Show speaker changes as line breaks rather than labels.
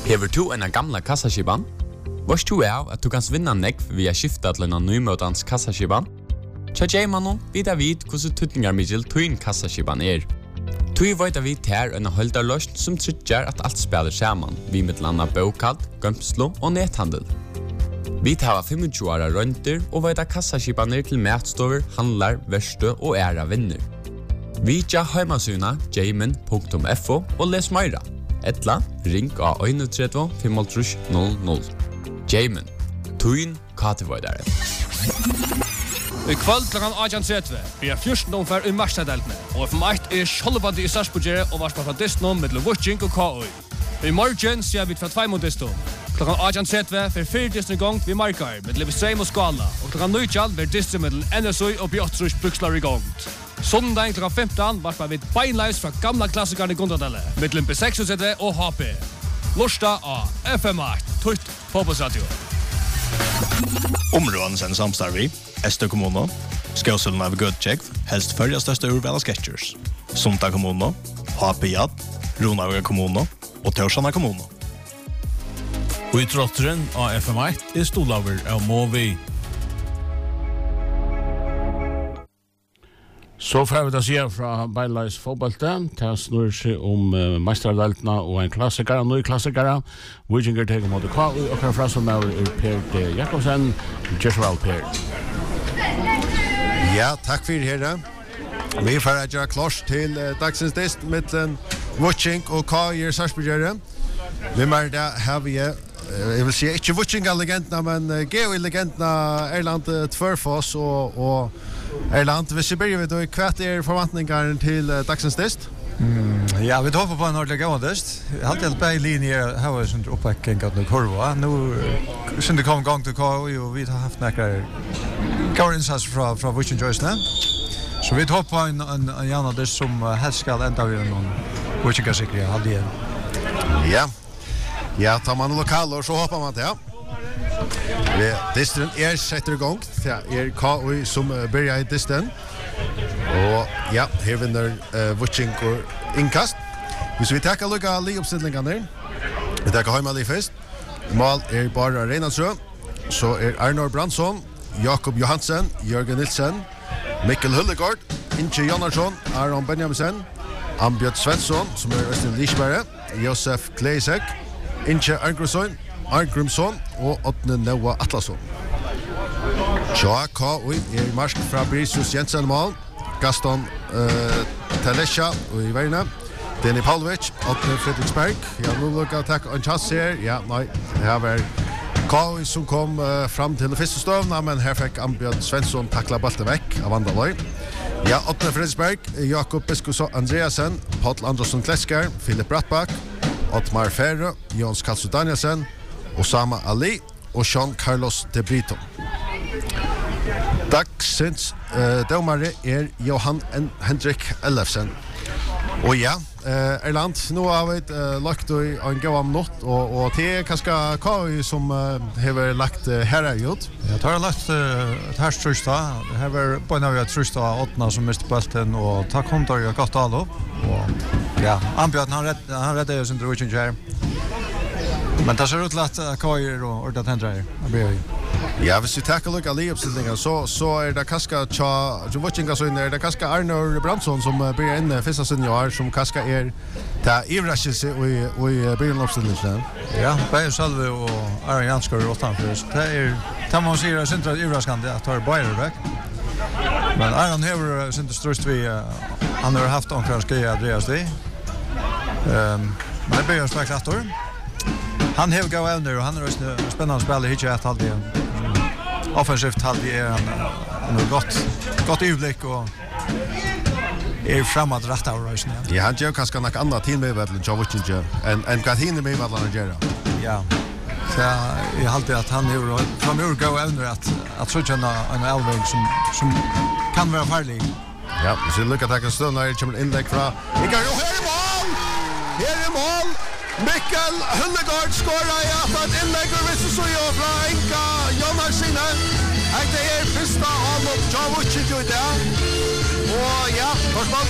Hever du en gamla kassaskipan? Varst du av at du kan vinna nekv via skifta til en nymøtans kassaskipan? Tja Jaymanon vita vid hvordan tutningar middel tuin kassaskipan Tui vita vid her en holdarløst som tryggjar at alt spiller saman, vi mittlanda bokald, gømslo og nethandel. Vi tar 25 åra rønter og vita kassaskipaner til matstover, handlar, verste og æra vinner. Vi tja heimasuna jayman.fo og les meira. Etla, ring av 31 500. Jayman, tuin katevoidare.
I kvöld klokken 18:30 blir 14 omfær i Marstaddeltene, og FM1 Skjoldbandi i Sarsbogere og varspa fra Diston med Vucing og KOI. I morgen ser vi fra 2 mot Diston. Klokken 18:30 for 4 Diston gong vi markar med Levestrem og Skala, og klokken 19 vil Diston med NSU og Bjottrus Brukslar i gong. Sondag klokken 15 varspa vi beinleis fra gamla klassikerne i Gondradelle, med B6 og HP. Lorsta av FM8, tutt fotbollsradio.
Områden sen samstarvi, Ester kommuno, Skåsullen av Gudtjekv, helst førja største urval av Sketchers. Sunta kommuno, HP-jad, Ronavga kommuno og Torsjana kommuno.
Og i trotteren av FM1 stolaver av Movi. Så får vi da se fra Beinleis fotballte. Det snurrer seg om meisterdaltene og en klassiker, en ny klassiker. Vikinger teker mot KOI, og kan fra som er Per D. Jakobsen. Joshua Per.
Ja, takk for herre. Vi får gjøre klart til dagsens dist mittlen Vucing og KOI Sarsbogere. Vi mer da har vi jeg vil si ikke Vucing-legendene, men GOI-legendene Erland Tvørfoss og Erland, hvis vi begynner ved hva forventningene til dagsens dist?
Ja, vi håper på en ordentlig gammel dist. Jeg har alltid bare linjer her var sånn oppvekking av noen kurva. Nå synes det kom en gang til KOI, og vi har haft noen gammel innsats fra Vucing-joysene. Så vi håper på en gammel dist som helst skal enda ved noen Vucing-sikre halvdelen.
Ja, tar man lokaler så hopper man til, ja. Disten setter i gang. Det KOI som börjar i disten. Og ja, her vinner Vucing og innkast. Hvis vi takker lukka li-oppstillingene, vi takker Heimali først. Mål bare Reinansrø. Så Arnor Brandsson, Jakob Johansen, Jørgen Nilsen, Mikkel Hullegård, Inge Jonnarsson, Aron Benjaminsen, Ambjørn Svensson, som Øystein Lichberg, Josef Kleisek, Inge Arngrimsson og Åtne Noah Atlasson. Tja, KOI marsk fra Brisius Jensen mål, Gaston Talesha i Verne, Denny Pavlovic, Åtne Fredriksberg. Ja, nå lukker jeg takk en chans her. Ja, nei, her var KOI som kom fram til det første støvna, men her fikk Ambjørn Svensson takla balten vekk av Vandaløy. Ja, Åtne Fredriksberg, Jakob Biskos Andreasen, Paul Andersson Klesker, Philip Brattbakk, Ottmar Ferre, Jons Kalsu Danielsen, Osama Ali og Jean Carlos de Brito. Dagsens domare Johan Hendrik Ellefsen. Og ja, Erland, nå har vi lagt en gav om nått, og det kanskje KOI som har lagt her ut.
Ja, det har lagt et her trøsta. Det har vært på en av trøsta åttene som mistet bulten, og takk kom til å godt alle opp. Og ja, Ambjørn, han redder jo sin Vucing her. Men det ser ut til at KOI og ordet hendrer her.
Ja, hvis vi takker lukka li-oppstillingen, så det kanskje til Vucing, det kanskje Arnor Brandsson som blir inne første senior, som kanskje til ivraskelse i begynnelseoppstillingen.
Ja, Beir Salve og Aron Janskår i åttanfor. Det må man si er sindra ivraskande at tar Beir vekk. Men Aron hever sindra strust vi, han har haft omkring skreia Andreas vi. Men det blir straks attor. Han hever gav evner, og han spennende spiller hitje et halvdelen. Offensivt halvdelen han har godt ivlik og framåt rätt av rösten.
Ja, han gör kanske något annat team med väl Joe Vucing en vad hinner med vad han gör.
Ja. Så jag alltid att han är framur gå ändå att så känna en elving som kan vara farlig.
Ja, så lucka ta stund när det kommer inlägg från Inga Johansson. Här är mål. Mikkel Hullegård skorar i att inlägg och så gör från Inga Johansson. Det är första av Joe Vucing där. Och ja,